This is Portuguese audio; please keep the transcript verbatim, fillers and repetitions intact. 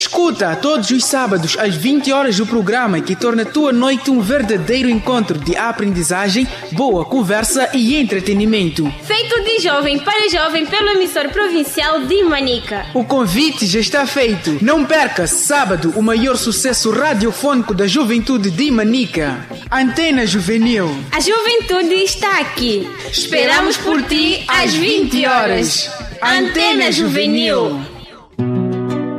Escuta todos os sábados às vinte horas o programa que torna a tua noite um verdadeiro encontro de aprendizagem, boa conversa e entretenimento. Feito de jovem para jovem pelo emissor provincial de Manica. O convite já está feito. Não perca sábado o maior sucesso radiofônico da juventude de Manica. Antena Juvenil. A juventude está aqui. Esperamos por ti às vinte horas. Antena Juvenil.